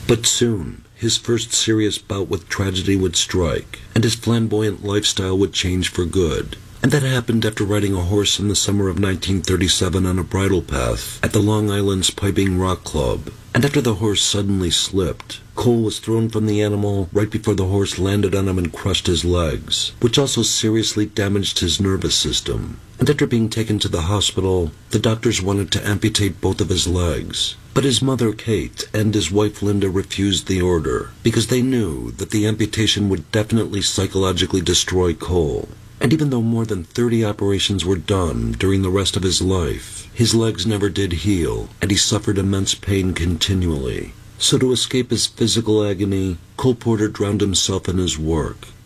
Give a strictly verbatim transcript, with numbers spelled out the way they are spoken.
But soon, his first serious bout with tragedy would strike, and his flamboyant lifestyle would change for good. And that happened after riding a horse in the summer of nineteen thirty-seven on a bridle path at the Long Island's Piping Rock Club. And after the horse suddenly slipped, Cole was thrown from the animal right before the horse landed on him and crushed his legs, which also seriously damaged his nervous system. And after being taken to the hospital, the doctors wanted to amputate both of his legs. But his mother, Kate, and his wife, Linda, refused the order, because they knew that the amputation would definitely psychologically destroy Cole. And even though more than thirty operations were done during the rest of his life, his legs never did heal, and he suffered immense pain continually. So to escape his physical agony, Cole Porter drowned himself in his work,